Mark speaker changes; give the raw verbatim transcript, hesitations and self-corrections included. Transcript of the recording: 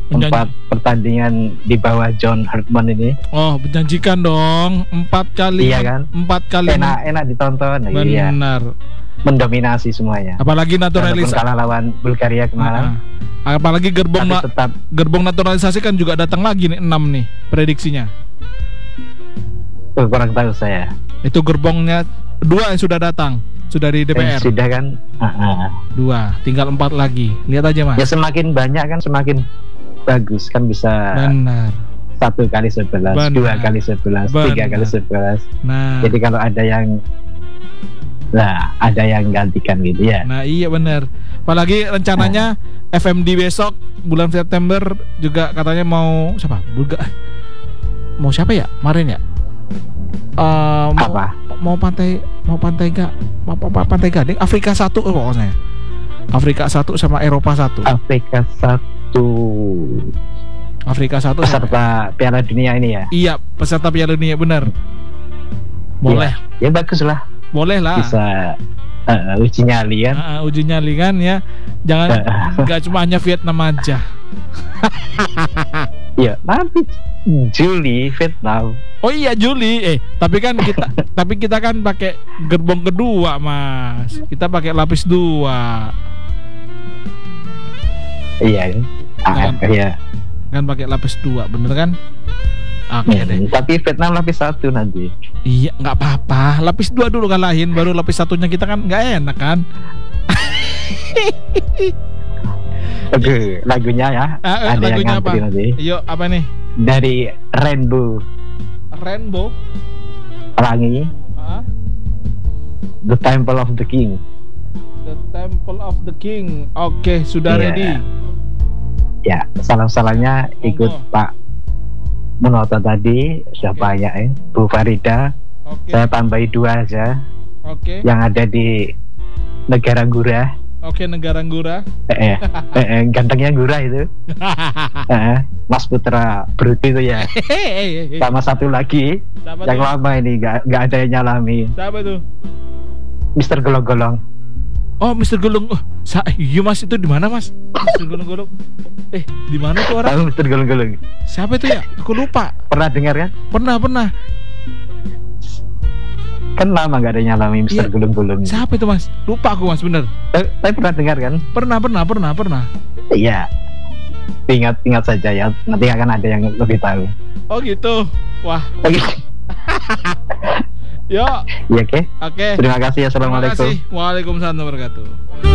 Speaker 1: tempat pertandingan di bawah John Hartman ini.
Speaker 2: Oh, menjanjikan dong. Empat kali.
Speaker 1: Iya kan?
Speaker 2: Empat kali.
Speaker 1: Enak, enak ditonton.
Speaker 2: Benar.
Speaker 1: Iya. Mendominasi semuanya.
Speaker 2: Apalagi naturalisasi.
Speaker 1: Kalah lawan Bulgaria kemarin.
Speaker 2: Uh-huh. Apalagi gerbong na-
Speaker 1: tetap
Speaker 2: gerbong naturalisasi kan juga datang lagi nih, enam nih prediksinya.
Speaker 1: Oh, kurang tahu saya.
Speaker 2: Itu gerbongnya dua yang sudah datang. Sudah di D P R.
Speaker 1: Eh, sudah kan? Uh-huh.
Speaker 2: Dua, tinggal empat lagi. Lihat aja Mas.
Speaker 1: Ya semakin banyak kan semakin bagus kan, bisa.
Speaker 2: Benar.
Speaker 1: Satu kali sebelas, Benar. dua kali sebelas, Benar. tiga kali sebelas.
Speaker 2: Nah.
Speaker 1: Jadi kalau ada yang, nah ada yang gantikan gitu ya.
Speaker 2: Nah iya benar. Apalagi rencananya nah. F M D besok bulan September juga katanya mau siapa? Bulga. Mau siapa ya? Kemarin ya? Uh, mau,
Speaker 1: apa?
Speaker 2: Mau pantai mau pantai gak? Mau pantai Gading? Afrika satu oh, pokoknya. Afrika satu sama Eropa satu.
Speaker 1: Afrika satu.
Speaker 2: Afrika satu
Speaker 1: peserta sama... Piala Dunia ini ya?
Speaker 2: Iya, peserta Piala Dunia benar. Boleh.
Speaker 1: Ya, ya bagus lah.
Speaker 2: Boleh lah.
Speaker 1: Bisa uh, uji nyali kan?
Speaker 2: Uh, uji nyali kan ya. Jangan nggak cuma hanya Vietnam aja.
Speaker 1: Ya nanti Juli Vietnam.
Speaker 2: Oh iya Juli, eh tapi kan kita tapi kita kan pakai gerbong kedua Mas. Kita pakai lapis dua.
Speaker 1: Iya. Ah,
Speaker 2: kan,
Speaker 1: iya.
Speaker 2: Kan pakai lapis dua, bener kan? Oke okay,
Speaker 1: hmm,
Speaker 2: deh.
Speaker 1: Tapi Vietnam lapis satu nanti.
Speaker 2: Iya, nggak apa-apa. Lapis dua dulu kalahin, baru lapis satunya kita kan nggak enak kan?
Speaker 1: Oke, lagunya ya.
Speaker 2: Ah,
Speaker 1: ada
Speaker 2: lagunya
Speaker 1: yang
Speaker 2: apa?
Speaker 1: Nanti.
Speaker 2: Yuk, apa nih?
Speaker 1: Dari Rainbow.
Speaker 2: Rainbow.
Speaker 1: Pelangi.
Speaker 2: Uh-huh.
Speaker 1: The Temple of the King.
Speaker 2: The Temple of the King. Oke, okay, sudah yeah. ready.
Speaker 1: Ya, salam-salamnya ikut oh, Pak Menoto tadi. Sudah okay. banyak ya. Bu Farida. Okay. Saya tambahi dua aja.
Speaker 2: Oke. Okay.
Speaker 1: Yang ada di negara Gura.
Speaker 2: Oke, okay, negara Gura.
Speaker 1: Eh, eh, eh, gantengnya Gura itu. eh, Mas Putra Bruti itu ya. Sama satu lagi Siapa yang tuh? Lama ini gak, gak ada yang nyalami.
Speaker 2: Siapa tuh?
Speaker 1: Mister Golong-Golong.
Speaker 2: Oh, Mister Golong. Oh, sa- iya Mas, itu di mana Mas? Mister Golong-Golong. Eh, di mana tuh orang?
Speaker 1: Tahu Mister Golong-Golong.
Speaker 2: Siapa itu ya? Aku lupa.
Speaker 1: Pernah dengar kan?
Speaker 2: Pernah, pernah.
Speaker 1: Kan lama gak ada yang nyalami Mister
Speaker 2: Iya.
Speaker 1: Golong-Golong.
Speaker 2: Siapa itu Mas? Lupa aku Mas, bener.
Speaker 1: Eh, tapi pernah dengar kan?
Speaker 2: Pernah, pernah, pernah, pernah.
Speaker 1: Iya. Ingat-ingat saja ya. Nanti akan ada yang lebih tahu.
Speaker 2: Oh gitu. Wah.
Speaker 1: Oke.
Speaker 2: Yo.
Speaker 1: Iya, oke.
Speaker 2: Oke.
Speaker 1: Terima kasih. Assalamualaikum.
Speaker 2: Terima kasih. Waalaikumsalam warahmatullahi wabarakatuh.